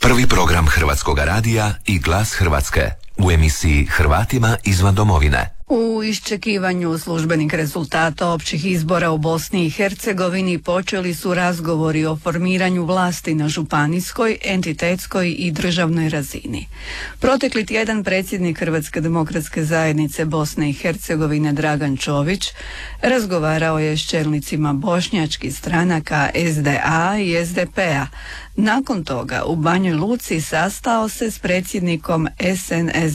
Prvi program Hrvatskoga radija i Glas Hrvatske u emisiji Hrvatima izvan domovine. U iščekivanju službenih rezultata općih izbora u Bosni i Hercegovini počeli su razgovori o formiranju vlasti na županijskoj, entitetskoj i državnoj razini. Protekli tjedan predsjednik Hrvatske demokratske zajednice Bosne i Hercegovine Dragan Čović razgovarao je s čelnicima bošnjačkih stranaka SDA i SDP-a. Nakon toga u Banjoj Luci sastao se s predsjednikom